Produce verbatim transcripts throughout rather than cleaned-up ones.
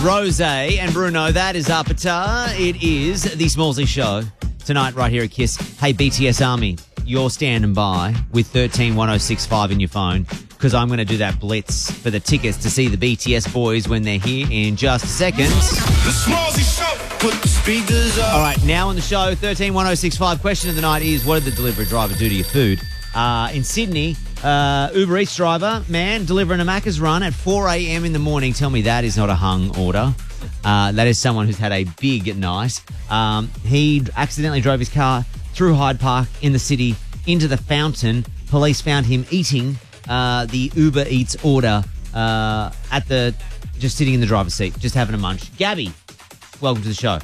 Rose and Bruno. That is Apata. It is the Smallsy Show tonight right here at Kiss. Hey, B T S Army, you're standing by with thirteen one oh six five in your phone because I'm going to do that blitz for the tickets to see the B T S boys when they're here in just a second. The Smallsy Show, put the speakers up. All right, now on the show, thirteen one oh six five. Question of the night is, what did the delivery driver do to your food? Uh, in Sydney, uh, Uber Eats driver, man, delivering a Macca's run at four a.m. in the morning. Tell me that is not a hung order. Uh, that is someone who's had a big night. Um, he accidentally drove his car through Hyde Park in the city into the fountain. Police found him eating uh, the Uber Eats order uh, at the, just sitting in the driver's seat, just having a munch. Gabby, welcome to the show.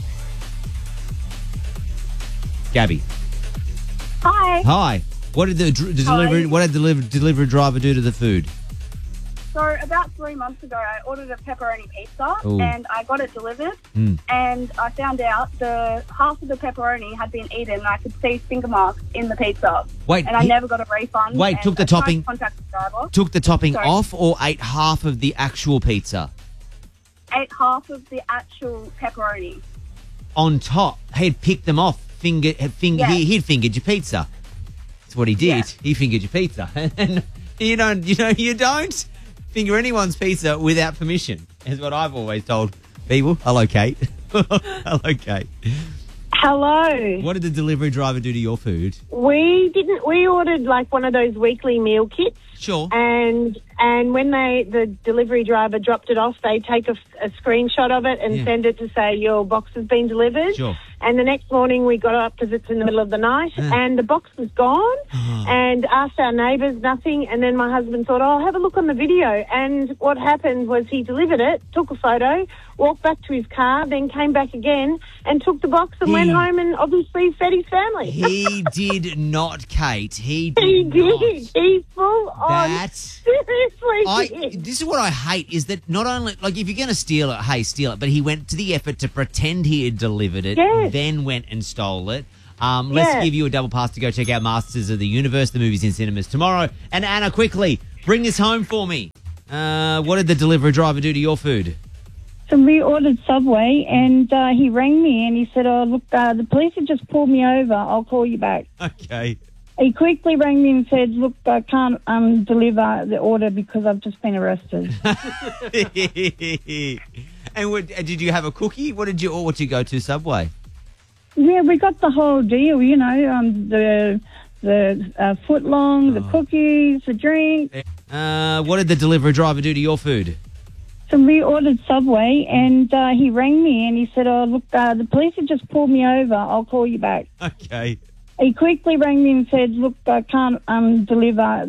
Gabby. Hi. Hi. What did the, the delivery? What did the delivery, delivery driver do to the food? So about three months ago, I ordered a pepperoni pizza Ooh. and I got it delivered. Mm. And I found out the half of the pepperoni had been eaten, and I could see finger marks in the pizza. Wait, and I he- never got a refund. Wait, and took the I tried to topping- Contact the driver. Took the topping Sorry. off or ate half of the actual pizza? Ate half of the actual pepperoni. On top, he'd picked them off. Finger, finger, Yeah. he, he'd fingered your pizza. That's what he did. Yeah. He fingered your pizza. And you don't, you know, you don't finger anyone's pizza without permission. Is what I've always told people. Hello, Kate. Hello, Kate. Hello. What did the delivery driver do to your food? We didn't. We ordered like one of those weekly meal kits, Sure. and and when they the delivery driver dropped it off, they take a, a screenshot of it and Yeah. send it to say your box has been delivered. Sure. And the next morning we got up because it's in the middle of the night, Yeah. and the box was gone. Oh. And asked our neighbours, nothing. And then my husband thought, "Oh, I'll have a look on the video." And what happened was he delivered it, took a photo, walked back to his car, then came back again and took the box and He- went home and obviously fed his family. He did not, Kate. He did He not. did. He full on. That- Seriously. I, did. this is what I hate is that not only, like, if you're going to steal it, hey, steal it, but he went to the effort to pretend he had delivered it, Yes. then went and stole it. Um, let's Yes. give you a double pass to go check out Masters of the Universe. The movie's in cinemas tomorrow. And Anna, quickly, bring this home for me. Uh, what did the delivery driver do to your food? So we ordered Subway, and uh, he rang me and he said, "Oh, look, uh, the police have just pulled me over. I'll call you back." Okay. He quickly rang me and said, "Look, I can't um, deliver the order because I've just been arrested." And what, uh, did you have a cookie? What did you, or what did you go to, Subway? Yeah, we got the whole deal, you know, um, the the uh, footlong, the cookies, the drink. Uh, what did the delivery driver do to your food? So we ordered Subway, and uh, he rang me and he said, "Oh, look, uh, the police have just pulled me over. I'll call you back." Okay. He quickly rang me and said, "Look, I can't um, deliver